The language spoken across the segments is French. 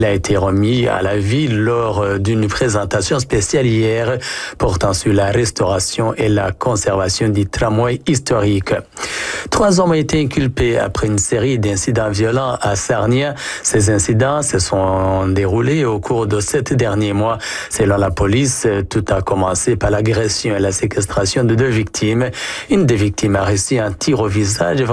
Il a été remis à la ville lors d'une présentation spéciale hier portant sur la restauration et la conservation du tramway historique. 3 hommes ont été inculpés après une série d'incidents violents à Sarnia. Ces incidents se sont déroulés au cours de 7 derniers mois. Selon la police, tout a commencé par l'agression et la séquestration de 2 victimes. Une des victimes a reçu un tir au visage,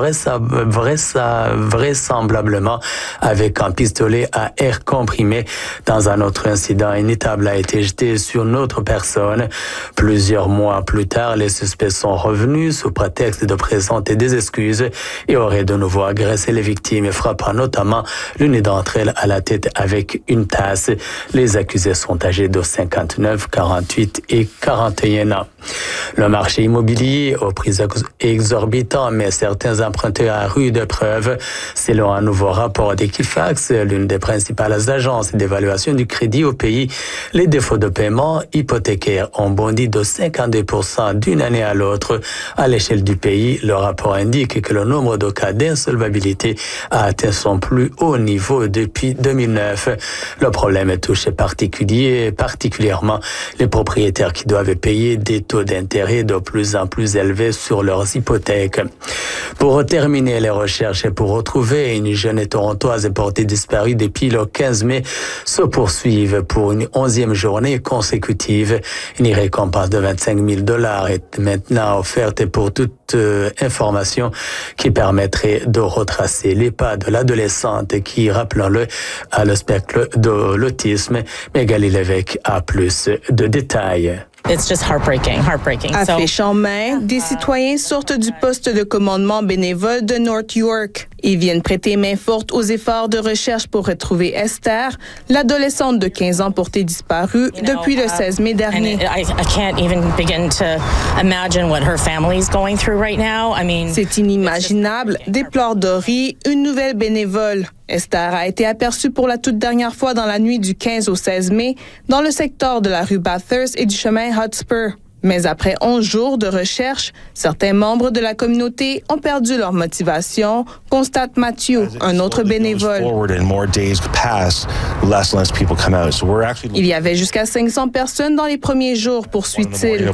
vraisemblablement avec un pistolet à air comprimé. Dans un autre incident, une table a été jetée sur une autre personne. Plusieurs mois plus tard, les suspects sont revenus sous prétexte de présenter des excuses et auraient de nouveau agressé les victimes, frappant notamment l'une d'entre elles à la tête avec une tasse. Les accusés sont âgés de 59, 48 et 41 ans. Le marché immobilier aux prix exorbitants, mais certains emprunteurs à rude épreuve. Selon un nouveau rapport d'Equifax, l'une des principales agences d'évaluation du crédit au pays, les défauts de paiement hypothécaires ont bondi de 52% d'une année à l'autre. À l'échelle du pays, le rapport indique que le nombre de cas d'insolvabilité a atteint son plus haut niveau depuis 2009. Le problème touche particulièrement les propriétaires qui doivent payer des taux d'intérêt de plus en plus élevés sur leurs hypothèques. Pour terminer les recherches et pour retrouver une jeune torontoise portée disparue depuis le 15 mai se poursuivent pour une 11e journée consécutive. Une récompense de $25,000 est maintenant offerte pour toute information qui permettrait de retracer les pas de l'adolescente qui, rappelons-le, a le spectre de l'autisme. Magali Lévesque a plus de détails. It's just heartbreaking. Affiche en main, des citoyens sortent du poste de commandement bénévole de North York. Ils viennent prêter main forte aux efforts de recherche pour retrouver Esther, l'adolescente de 15 ans portée disparue depuis le 16 mai dernier. C'est inimaginable, déplore Dory, une nouvelle bénévole. Esther a été aperçue pour la toute dernière fois dans la nuit du 15 au 16 mai dans le secteur de la rue Bathurst et du chemin Hotspur. Mais après 11 jours de recherche, certains membres de la communauté ont perdu leur motivation, constate Mathieu, un autre bénévole. Il y avait jusqu'à 500 personnes dans les premiers jours, poursuit-il.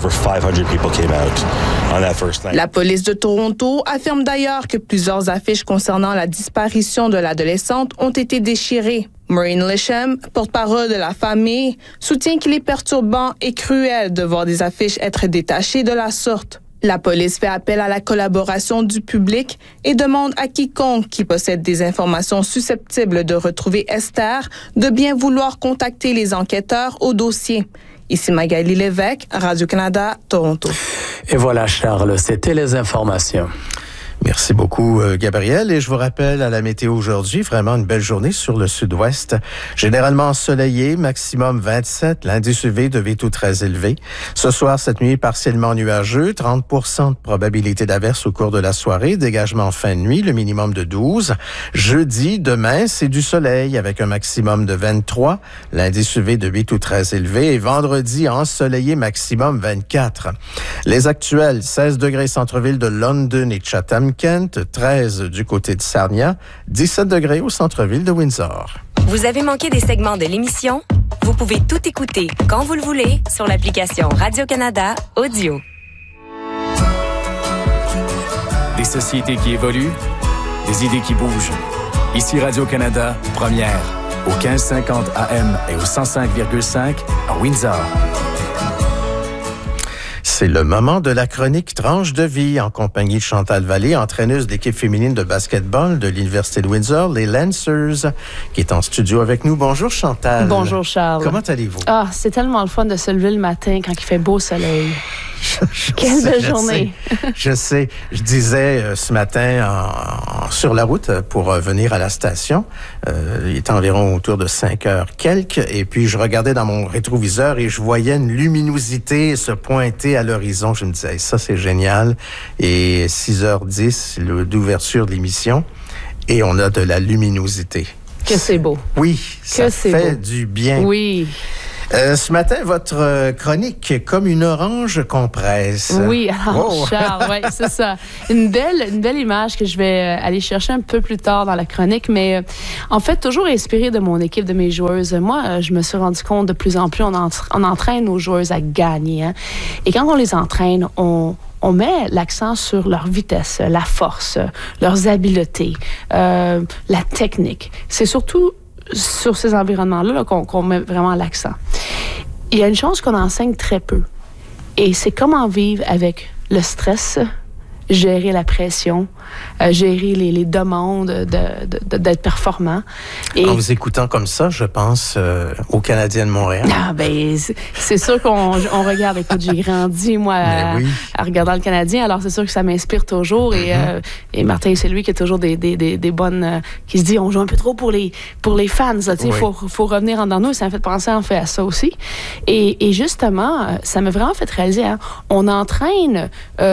La police de Toronto affirme d'ailleurs que plusieurs affiches concernant la disparition de l'adolescente ont été déchirées. Maureen Lisham, porte-parole de la famille, soutient qu'il est perturbant et cruel de voir des affiches être détachées de la sorte. La police fait appel à la collaboration du public et demande à quiconque qui possède des informations susceptibles de retrouver Esther de bien vouloir contacter les enquêteurs au dossier. Ici Magali Lévesque, Radio-Canada, Toronto. Et voilà, Charles, c'était les informations. Merci beaucoup, Gabriel. Et je vous rappelle à la météo aujourd'hui, vraiment une belle journée sur le sud-ouest. Généralement ensoleillé, maximum 27, l'indice UV devait tout très élevé. Ce soir, cette nuit, partiellement nuageux, 30% de probabilité d'averse au cours de la soirée, dégagement en fin de nuit, le minimum de 12. Jeudi, demain, c'est du soleil avec un maximum de 23, l'indice UV de 8 ou très élevé. Et vendredi, ensoleillé, maximum 24. Les actuels, 16 degrés centre-ville de London et Chatham-Kent, 13 du côté de Sarnia, 17 degrés au centre-ville de Windsor. Vous avez manqué des segments de l'émission? Vous pouvez tout écouter quand vous le voulez sur l'application Radio-Canada Audio. Des sociétés qui évoluent, des idées qui bougent. Ici Radio-Canada, première, au 1550 AM et au 105,5 à Windsor. C'est le moment de la chronique Tranche de vie en compagnie de Chantal Vallée, entraîneuse de l'équipe féminine de basketball de l'Université de Windsor, les Lancers, qui est en studio avec nous. Bonjour Chantal. Bonjour Charles. Comment allez-vous? Ah, c'est tellement le fun de se lever le matin quand il fait beau soleil. Quelle belle journée. Je sais. Je disais ce matin sur la route pour venir à la station, il était environ autour de 5 heures quelques, et puis je regardais dans mon rétroviseur et je voyais une luminosité se pointer à l'horizon. Je me disais, hey, ça c'est génial. Et 6h10, l'ouverture de l'émission, et on a de la luminosité. Que c'est beau. Oui, ça fait du bien. Oui. Ce matin, votre chronique, comme une orange qu'on presse. Oui, alors Charles, oui, c'est ça. Une belle image que je vais aller chercher un peu plus tard dans la chronique, mais en fait, toujours inspirée de mon équipe, de mes joueuses. Moi, je me suis rendu compte de plus en plus, on entraîne nos joueuses à gagner. Hein? Et quand on les entraîne, on met l'accent sur leur vitesse, la force, leurs habiletés, la technique. C'est surtout sur ces environnements-là qu'on met vraiment l'accent. Il y a une chose qu'on enseigne très peu, et c'est comment vivre avec le stress, gérer la pression, gérer les demandes d'être performant. Et en vous écoutant comme ça, je pense aux Canadiens de Montréal. Ah, ben, c'est sûr qu'on regarde. Écoute, j'ai grandi, moi, à regarder le Canadien, alors c'est sûr que ça m'inspire toujours. Et Martin, c'est lui qui a toujours des bonnes... qui se dit, on joue un peu trop pour les fans. Il faut revenir en dedans nous. Ça m'a fait penser en fait à ça aussi. Et justement, ça m'a vraiment fait réaliser, hein, on entraîne...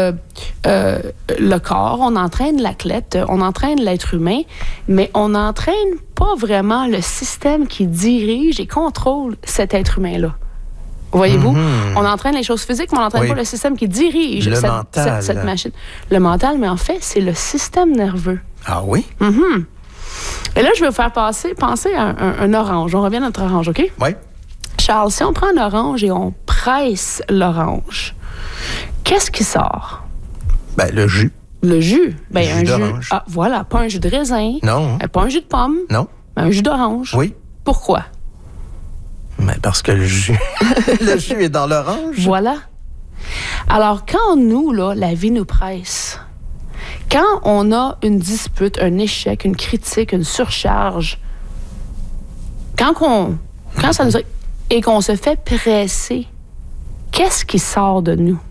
le corps, on entraîne l'athlète, on entraîne l'être humain, mais on n'entraîne pas vraiment le système qui dirige et contrôle cet être humain-là. Voyez-vous? On entraîne les choses physiques, mais on n'entraîne pas le système qui dirige cette machine. Le mental, mais en fait, c'est le système nerveux. Ah oui? Et là, je vais vous faire penser à un orange. On revient à notre orange, OK? Oui. Charles, si on prend un orange et on presse l'orange, qu'est-ce qui sort? Ben, le jus. Le jus? Ben, un jus d'orange. Ah, voilà, pas un jus de raisin. Non. Pas un jus de pomme. Non. Un jus d'orange. Oui. Pourquoi? Mais parce que le jus est dans l'orange. Voilà. Alors, quand nous, là, la vie nous presse, quand on a une dispute, un échec, une critique, une surcharge, quand ça nous... et qu'on se fait presser, qu'est-ce qui sort de nous?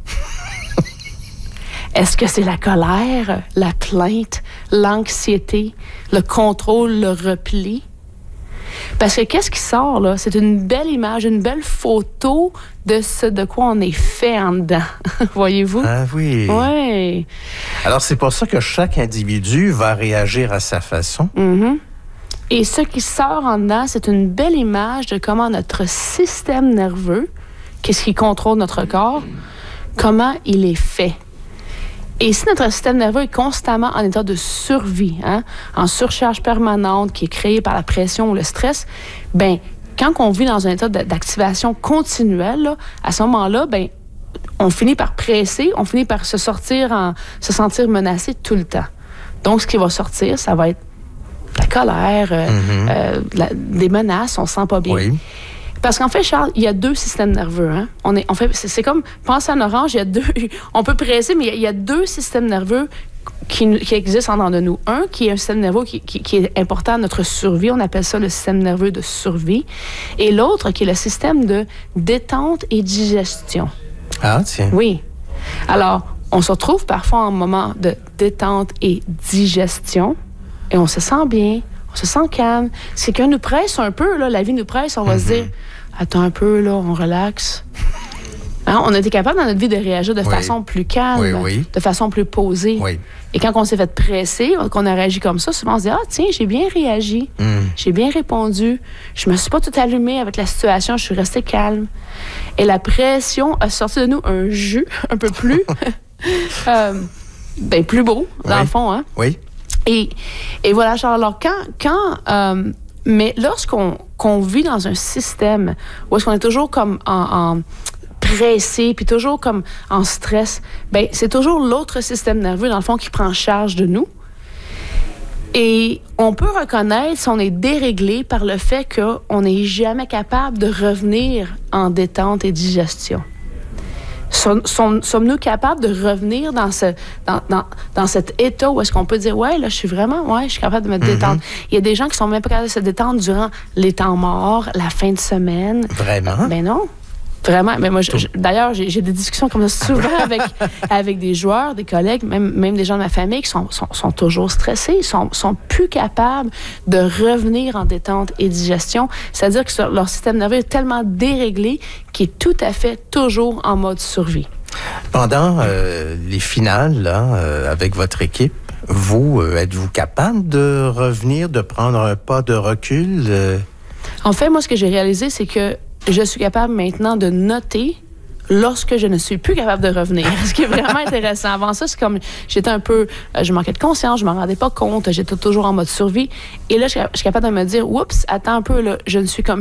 Est-ce que c'est la colère, la plainte, l'anxiété, le contrôle, le repli? Parce que qu'est-ce qui sort, là? C'est une belle image, une belle photo de ce de quoi on est fait en dedans. Voyez-vous? Ah oui. Oui. Alors, c'est pour ça que chaque individu va réagir à sa façon. Et ce qui sort en dedans, c'est une belle image de comment notre système nerveux, qu'est-ce qui contrôle notre corps, comment il est fait. Et si notre système nerveux est constamment en état de survie, hein, en surcharge permanente qui est créée par la pression ou le stress, ben quand on vit dans un état d'activation continuelle, là, à ce moment-là, ben on finit par presser, on finit par se sentir menacé tout le temps. Donc, ce qui va sortir, ça va être la colère, des menaces, on se sent pas bien. Oui. Parce qu'en fait, Charles, il y a deux systèmes nerveux. Hein? C'est comme, pense à un orange, il y a deux, on peut presser, mais il y a deux systèmes nerveux qui existent en dedans de nous. Un qui est un système nerveux qui est important à notre survie, on appelle ça le système nerveux de survie. Et l'autre qui est le système de détente et digestion. Ah, tiens. Oui. Alors, on se retrouve parfois en moment de détente et digestion et on se sent bien. On se sent calme. C'est qu'on nous presse un peu, là, la vie nous presse, on va se dire, attends un peu, là, on relaxe. Hein, on a été capable dans notre vie de réagir de façon plus calme, de façon plus posée. Oui. Et quand on s'est fait presser, qu'on a réagi comme ça, souvent on se dit, ah tiens, j'ai bien réagi, j'ai bien répondu, je me suis pas tout allumée avec la situation, je suis restée calme. Et la pression a sorti de nous un jus un peu plus, plus beau, dans le fond. Hein? Oui. Et voilà, Charles, alors mais lorsqu'on vit dans un système où est-ce qu'on est toujours comme en pressé, puis toujours comme en stress, ben c'est toujours l'autre système nerveux, dans le fond, qui prend charge de nous. Et on peut reconnaître si on est déréglé par le fait qu'on n'est jamais capable de revenir en détente et digestion. Sommes-nous capables de revenir dans cet état où est-ce qu'on peut dire, ouais, là, je suis capable de me détendre. Il y a des gens qui sont même pas capables de se détendre durant les temps morts, la fin de semaine. Vraiment? Ben non. Vraiment. Mais moi, d'ailleurs, j'ai des discussions comme ça souvent avec des joueurs, des collègues, même des gens de ma famille qui sont toujours stressés. Ils sont plus capables de revenir en détente et digestion. C'est-à-dire que leur système nerveux est tellement déréglé qu'il est tout à fait toujours en mode survie. Pendant les finales, là, avec votre équipe, vous, êtes-vous capable de revenir, de prendre un pas de recul? En fait, moi, ce que j'ai réalisé, c'est que je suis capable maintenant de noter lorsque je ne suis plus capable de revenir. Ce qui est vraiment intéressant. Avant ça, c'est comme, j'étais un peu, je manquais de conscience, je m'en rendais pas compte, j'étais toujours en mode survie. Et là, je suis capable de me dire, oups, attends un peu, là, je ne suis comme